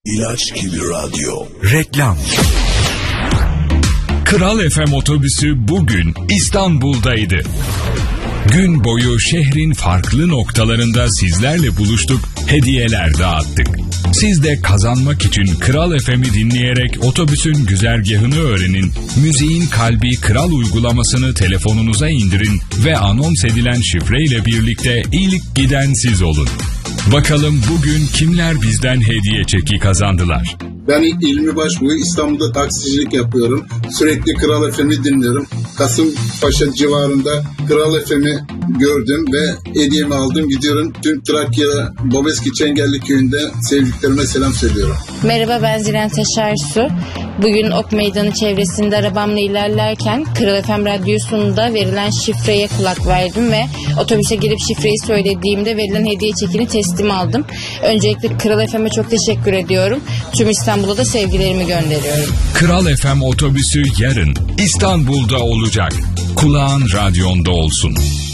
İlaç gibi radyo. Reklam. Kral FM otobüsü bugün İstanbul'daydı. Gün boyu şehrin farklı noktalarında sizlerle buluştuk, hediyeler dağıttık. Siz de kazanmak için Kral FM'i dinleyerek otobüsün güzergahını öğrenin, müziğin kalbi Kral uygulamasını telefonunuza indirin ve anons edilen şifreyle birlikte ilk giden siz olun. Bakalım bugün kimler bizden hediye çeki kazandılar? Ben İlmi Başbuğ, İstanbul'da taksicilik yapıyorum. Sürekli Kral FM'i dinliyorum. Kasımpaşa civarında Kral FM'i gördüm ve hediyemi aldım. Gidiyorum tüm Trakya, Bobeski Çengelli köyünde sevdiklerime selam söylüyorum. Merhaba, ben Ziren Taşarsu. Bugün Ok Meydanı çevresinde arabamla ilerlerken Kral FM radyosunda verilen şifreye kulak verdim ve otobüse girip şifreyi söylediğimde verilen hediye çekini teslim aldım. Öncelikle Kral FM'e çok teşekkür ediyorum. Tüm İstanbul'a da sevgilerimi gönderiyorum. Kral FM otobüsü yarın İstanbul'da olacak. Kulağın radyonda olsun.